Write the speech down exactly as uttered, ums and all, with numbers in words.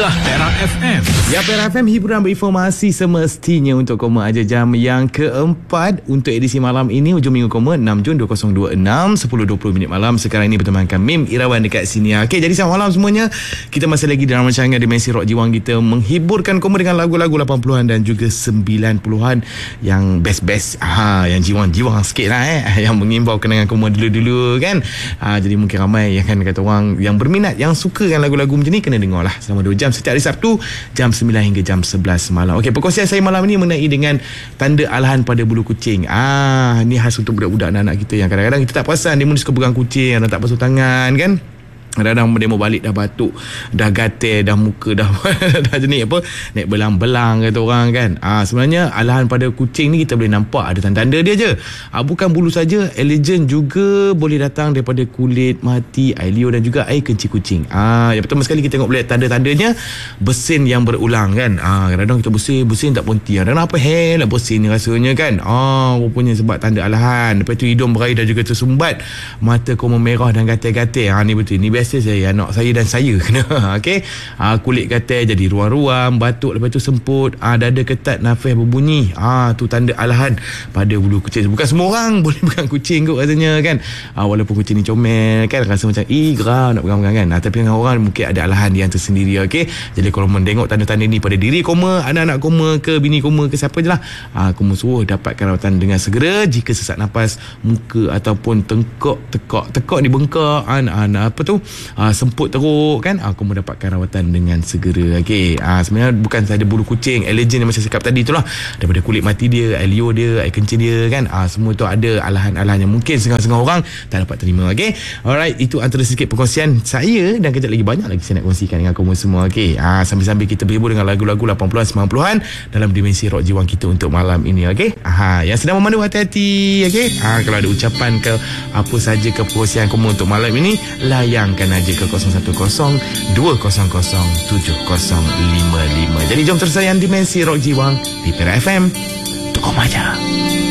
Inilah Perak F M. Ya, Perak F M, hiburan berinformasi semestinya untuk koma aja jam yang keempat untuk edisi malam ini, hujung minggu koma enam Jun dua ribu dua puluh enam, sepuluh dua puluh minit malam. Sekarang ini bertemankan Mim Irawan dekat sini. Okey, jadi selamat malam semuanya. Kita masih lagi dalam rancangan Dimensi Rock Jiwang kita, menghiburkan koma dengan lagu-lagu lapan puluhan dan juga sembilan puluhan yang best-best. Ha, yang jiwang-jiwang sikit lah eh. Yang mengimbau kenangan koma dulu-dulu kan. Ha, jadi mungkin ramai yang kan kata orang yang berminat, yang suka kan lagu-lagu macam ni, kena dengar lah selama dua jam setiap hari Sabtu jam sembilan hingga jam sebelas malam. Okey, perkongsian saya malam ini mengenai dengan tanda alahan pada bulu kucing. Ah, ni khas untuk budak-budak anak-anak kita yang kadang-kadang kita tak perasan dia mula suka pegang kucing, dan tak basuh tangan kan. Kadang-kadang dia mau balik dah batuk, dah gatal, dah muka dah dah jenis apa, naik belang-belang kata orang kan. Ah, sebenarnya alahan pada kucing ni kita boleh nampak ada tanda-tanda dia je. Ah, bukan bulu saja, allergen juga boleh datang daripada kulit, mati, air liur dan juga air kencing kucing. Ah, yang pertama sekali kita tengok boleh tanda-tandanya bersin yang berulang kan. Ah, kadang-kadang kita bersin, bersin tak berhenti. Dan apa hell lah bersin ni rasanya kan. Ah, rupanya sebab tanda alahan. Lepas tu hidung berair dan juga tersumbat, mata koma merah dan gatal-gatal. Ah, ni betul. Ni biasa saya, anak saya dan saya kena. Okey, ah, kulit gatal jadi ruam-ruam, batuk, lepas tu semput, ah, dada ketat, nafas berbunyi. Ah, tu tanda alahan pada bulu kucing. Bukan semua orang boleh pegang kucing kot rasanya kan. Ah, walaupun kucing ni comel kan, rasa macam ih gerah nak pegang-pegang kan. Ah, tapi dengan orang mungkin ada alahan dia yang tersendiri. Okey, jadi kalau menengok tanda-tanda ni pada diri koma, anak-anak koma ke, bini koma ke, siapa je lah, ah, koma suruh dapatkan rawatan dengan segera. Jika sesak nafas, muka ataupun tengkok tekak tekak ni bengkak, ah, ah, apa tu, Ah, semput teruk kan, ah, kamu dapatkan rawatan dengan segera. Okey, ah, sebenarnya bukan sahaja bulu kucing, allergen yang macam cakap tadi itulah, daripada kulit mati dia, air liur dia, air kencing dia kan. Ah, semua tu ada alahan-alahan yang mungkin setengah-setengah orang tak dapat terima. Okey, alright, itu antara sikit perkongsian saya, dan kejap lagi banyak lagi saya nak kongsikan dengan kamu semua. Okey, ah, sambil-sambil kita berhibur dengan lagu-lagu lapan puluhan sembilan puluhan dalam Dimensi Rock Jiwang kita untuk malam ini. Okey, aha, yang sedang memandu hati-hati. Okey, ah, kalau ada ucapan ke apa saja ke perkongsian kamu untuk malam ini, layangkan aja ke kosong satu kosong dua kosong kosong tujuh kosong lima lima. Jadi jom terus sayang Dimensi Rock Jiwang di Perak F M. Tukar aja.